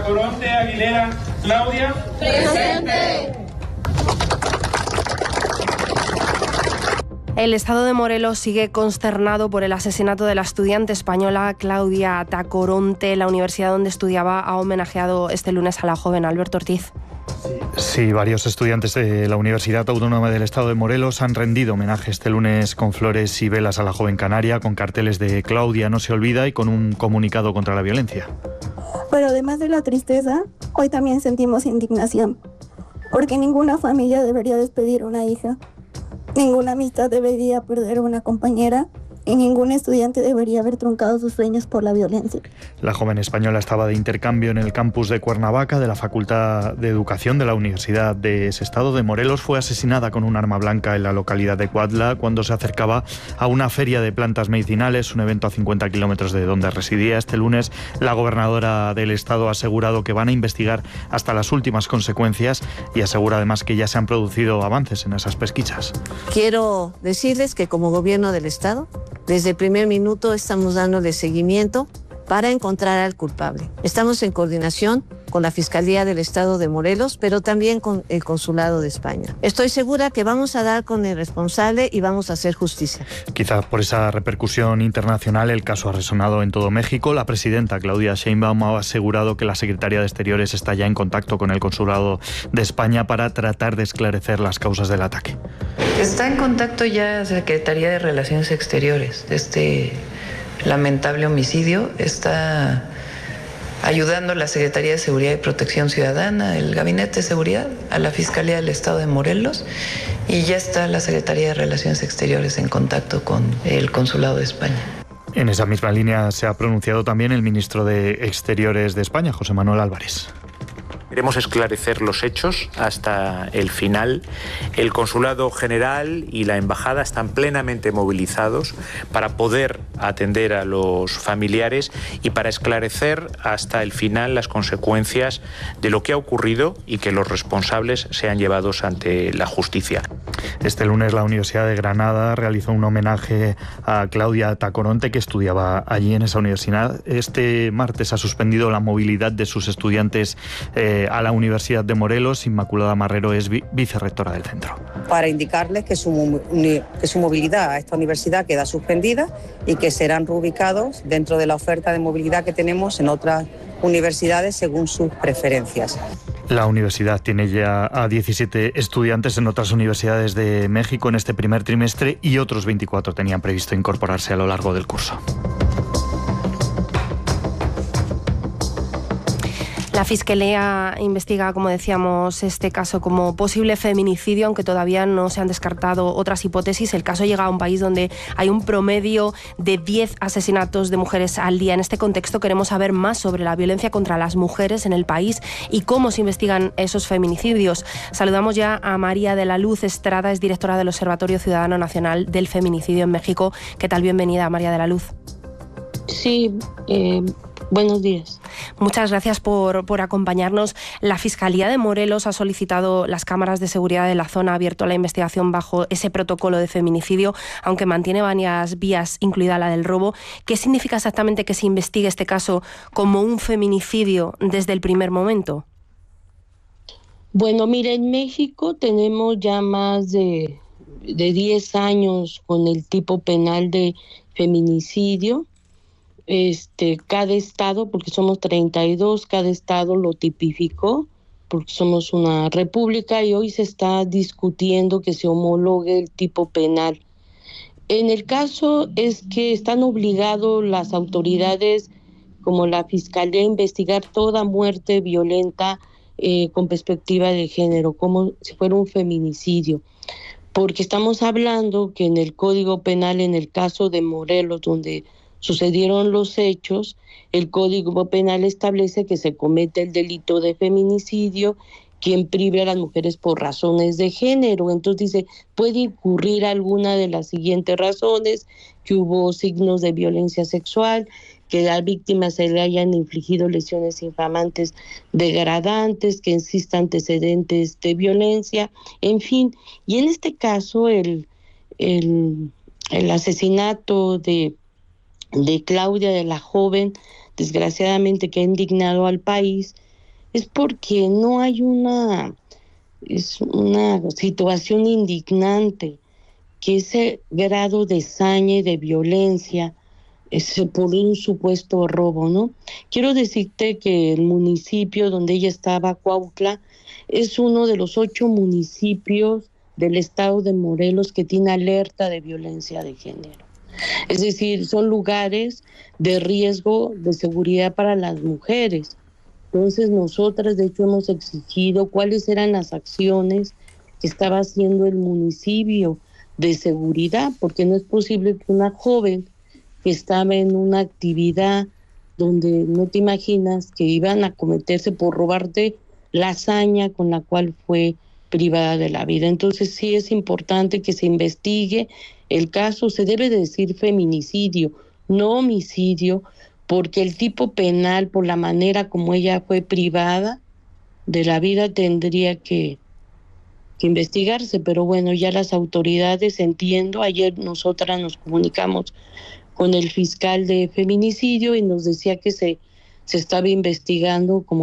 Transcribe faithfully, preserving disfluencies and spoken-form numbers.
Tacoronte Aguilera Claudia. Presente. El estado de Morelos sigue consternado por el asesinato de la estudiante española Claudia Tacoronte. La universidad donde estudiaba ha homenajeado este lunes a la joven. Alberto Ortiz. Sí, varios estudiantes de la Universidad Autónoma del Estado de Morelos han rendido homenaje este lunes con flores y velas a la joven canaria, con carteles de Claudia no se olvida y con un comunicado contra la violencia. Pero además de la tristeza, hoy también sentimos indignación, porque ninguna familia debería despedir a una hija. Ninguna amistad debería perder a una compañera y ningún estudiante debería haber truncado sus sueños por la violencia. La joven española estaba de intercambio en el campus de Cuernavaca de la Facultad de Educación de la Universidad de ese estado de Morelos. Fue asesinada con un arma blanca en la localidad de Cuautla cuando se acercaba a una feria de plantas medicinales, un evento a cincuenta kilómetros de donde residía. Este lunes la gobernadora del estado ha asegurado que van a investigar hasta las últimas consecuencias y asegura además que ya se han producido avances en esas pesquisas. Quiero decirles que como gobierno del estado, desde el primer minuto estamos dándole seguimiento para encontrar al culpable. Estamos en coordinación con la Fiscalía del Estado de Morelos, pero también con el Consulado de España. Estoy segura que vamos a dar con el responsable y vamos a hacer justicia. Quizá por esa repercusión internacional el caso ha resonado en todo México. La presidenta Claudia Sheinbaum ha asegurado que la secretaria de Exteriores está ya en contacto con el Consulado de España para tratar de esclarecer las causas del ataque. Está en contacto ya la Secretaría de Relaciones Exteriores de este lamentable homicidio. Está ayudando la Secretaría de Seguridad y Protección Ciudadana, el Gabinete de Seguridad, a la Fiscalía del Estado de Morelos, y ya está la Secretaría de Relaciones Exteriores en contacto con el Consulado de España. En esa misma línea se ha pronunciado también el ministro de Exteriores de España, José Manuel Álvarez. Queremos esclarecer los hechos hasta el final. El Consulado General y la Embajada están plenamente movilizados para poder atender a los familiares y para esclarecer hasta el final las consecuencias de lo que ha ocurrido y que los responsables sean llevados ante la justicia. Este lunes la Universidad de Granada realizó un homenaje a Claudia Tacoronte, que estudiaba allí en esa universidad. Este martes ha suspendido la movilidad de sus estudiantes eh, a la Universidad de Morelos. Inmaculada Marrero es vi- vicerrectora del centro. Para indicarles que su, que su movilidad a esta universidad queda suspendida y que serán reubicados dentro de la oferta de movilidad que tenemos en otras universidades según sus preferencias. La universidad tiene ya a diecisiete estudiantes en otras universidades de México en este primer trimestre y otros veinticuatro tenían previsto incorporarse a lo largo del curso. La Fiscalía investiga, como decíamos, este caso como posible feminicidio, aunque todavía no se han descartado otras hipótesis. El caso llega a un país donde hay un promedio de diez asesinatos de mujeres al día. En este contexto queremos saber más sobre la violencia contra las mujeres en el país y cómo se investigan esos feminicidios. Saludamos ya a María de la Luz Estrada, es directora del Observatorio Ciudadano Nacional del Feminicidio en México. ¿Qué tal? Bienvenida, María de la Luz. Sí, eh, buenos días. Muchas gracias por, por acompañarnos. La Fiscalía de Morelos ha solicitado las cámaras de seguridad de la zona, ha abierto la investigación bajo ese protocolo de feminicidio, aunque mantiene varias vías, incluida la del robo. ¿Qué significa exactamente que se investigue este caso como un feminicidio desde el primer momento? Bueno, mira, en México tenemos ya más de, de diez años con el tipo penal de feminicidio. Este, cada estado, porque somos treinta y dos, cada estado lo tipificó, porque somos una república y hoy se está discutiendo que se homologue el tipo penal. En el caso es que están obligados las autoridades como la Fiscalía a investigar toda muerte violenta eh, con perspectiva de género, como si fuera un feminicidio. Porque estamos hablando que en el Código Penal, en el caso de Morelos, donde sucedieron los hechos, el Código Penal establece que se comete el delito de feminicidio quien prive a las mujeres por razones de género. Entonces dice, puede incurrir alguna de las siguientes razones: que hubo signos de violencia sexual, que a la víctima se le hayan infligido lesiones infamantes degradantes, que exista antecedentes de violencia, en fin. Y en este caso el, el, el asesinato de de Claudia, de la joven, desgraciadamente, que ha indignado al país, es porque no hay una, es una situación indignante, que ese grado de saña y de violencia es por un supuesto robo, ¿no? Quiero decirte que el municipio donde ella estaba, Cuautla, es uno de los ocho municipios del estado de Morelos que tiene alerta de violencia de género. Es decir, son lugares de riesgo de seguridad para las mujeres. Entonces nosotras, de hecho, hemos exigido cuáles eran las acciones que estaba haciendo el municipio de seguridad, porque no es posible que una joven que estaba en una actividad donde no te imaginas que iban a cometerse por robarte la hazaña con la cual fue privada de la vida. Entonces sí es importante que se investigue el caso, se debe de decir feminicidio, no homicidio, porque el tipo penal, por la manera como ella fue privada de la vida, tendría que, que investigarse, pero bueno, ya las autoridades, entiendo, ayer nosotras nos comunicamos con el fiscal de feminicidio y nos decía que se, se estaba investigando como